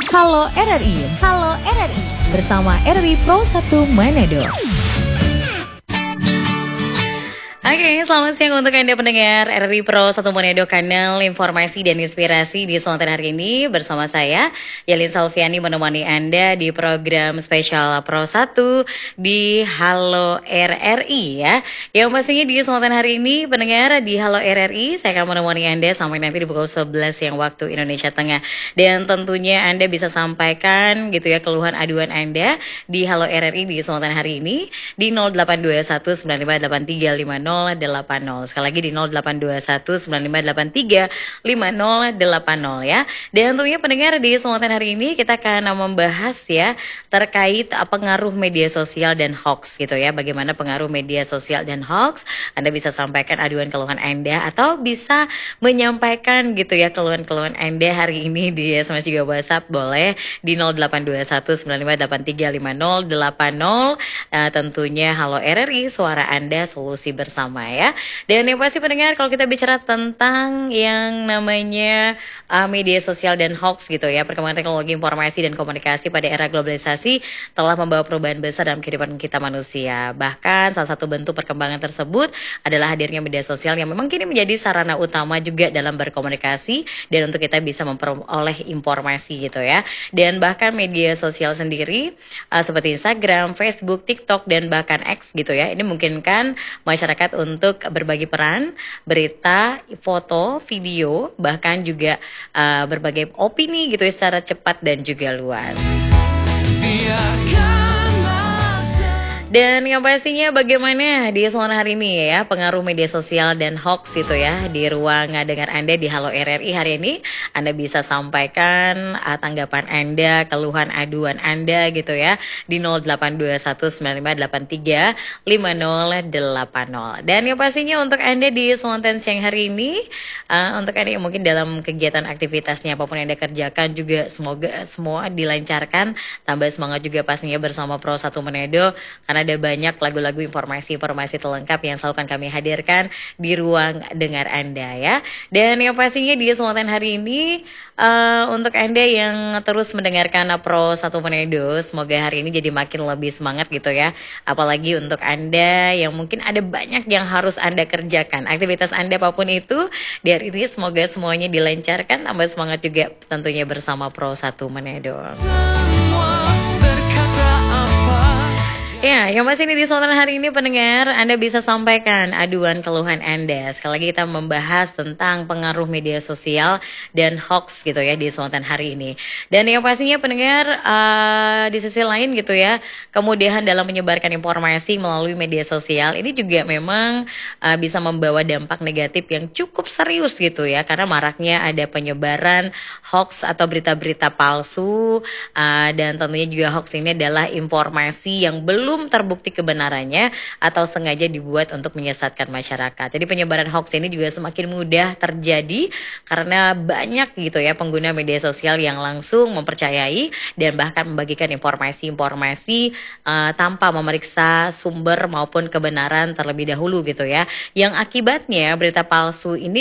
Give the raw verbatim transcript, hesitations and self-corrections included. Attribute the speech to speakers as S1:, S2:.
S1: Halo R R I, Halo R R I bersama R R I Pro satu Manado. Oke, selamat siang untuk Anda pendengar R R I Pro satu Manado, kanal informasi dan inspirasi di Selatan hari ini. Bersama saya, Yelin Salviani, menemani Anda di program spesial Pro satu di Halo R R I ya. Yang pastinya di Selatan hari ini, pendengar di Halo R R I, saya akan menemani Anda sampai nanti di pukul sebelas yang waktu Indonesia Tengah. Dan tentunya Anda bisa sampaikan gitu ya keluhan aduan Anda di Halo R R I di Selatan hari ini di nol delapan dua satu sembilan lima delapan tiga lima nol delapan nol. Sekali lagi di nol delapan dua satu sembilan lima delapan tiga lima nol delapan nol ya. Dan tentunya pendengar di Selatan hari ini kita akan membahas ya terkait pengaruh media sosial dan hoax gitu ya. Bagaimana pengaruh media sosial dan hoax. Anda bisa sampaikan aduan keluhan Anda atau bisa menyampaikan gitu ya keluhan-keluhan Anda hari ini di S M S juga WhatsApp, boleh di nol delapan dua satu sembilan lima delapan tiga lima nol delapan nol. Uh, tentunya Halo R R I, suara Anda, solusi bersama ya. Dan yang pasti pendengar, kalau kita bicara tentang yang namanya uh, media sosial dan hoax gitu ya, perkembangan teknologi informasi dan komunikasi pada era globalisasi telah membawa perubahan besar dalam kehidupan kita manusia. Bahkan salah satu bentuk perkembangan tersebut adalah hadirnya media sosial yang memang kini menjadi sarana utama juga dalam berkomunikasi dan untuk kita bisa memperoleh informasi gitu ya. Dan bahkan media sosial sendiri uh, seperti Instagram, Facebook, TikTok, dan bahkan X gitu ya, ini memungkinkan masyarakat untuk berbagi peran, berita, foto, video, bahkan juga uh, berbagai opini gitu ya, secara cepat dan juga luas. Dan yang pastinya bagaimana di Selatan hari ini ya pengaruh media sosial dan hoax itu ya di ruang dengar Anda di Halo R R I hari ini. Anda bisa sampaikan uh, tanggapan Anda, keluhan aduan Anda gitu ya di nol delapan dua satu sembilan lima delapan tiga lima nol delapan nol. Dan yang pastinya untuk Anda di Selatan siang hari ini, uh, untuk Anda yang mungkin dalam kegiatan aktivitasnya apapun yang Anda kerjakan juga semoga semua dilancarkan, tambah semangat juga pastinya bersama Pro satu Manado, karena ada banyak lagu-lagu informasi-informasi terlengkap yang selalu akan kami hadirkan di ruang dengar Anda ya. Dan yang pastinya di Selatan hari ini uh, untuk Anda yang terus mendengarkan Pro satu Manado, semoga hari ini jadi makin lebih semangat gitu ya. Apalagi untuk Anda yang mungkin ada banyak yang harus Anda kerjakan, aktivitas Anda apapun itu, di hari ini semoga semuanya dilancarkan, tambah semangat juga tentunya bersama Pro satu Manado. Ya, yang pasti ini di Selatan hari ini pendengar, Anda bisa sampaikan aduan keluhan Anda. Sekali lagi kita membahas tentang pengaruh media sosial dan hoax gitu ya di Selatan hari ini. Dan yang pastinya pendengar, uh, di sisi lain gitu ya, kemudahan dalam menyebarkan informasi melalui media sosial ini juga memang uh, bisa membawa dampak negatif yang cukup serius gitu ya. Karena maraknya ada penyebaran hoax atau berita-berita palsu, uh, dan tentunya juga hoax ini adalah informasi yang belum belum terbukti kebenarannya atau sengaja dibuat untuk menyesatkan masyarakat. Jadi penyebaran hoax ini juga semakin mudah terjadi karena banyak gitu ya pengguna media sosial yang langsung mempercayai dan bahkan membagikan informasi-informasi uh, tanpa memeriksa sumber maupun kebenaran terlebih dahulu gitu ya. Yang akibatnya berita palsu ini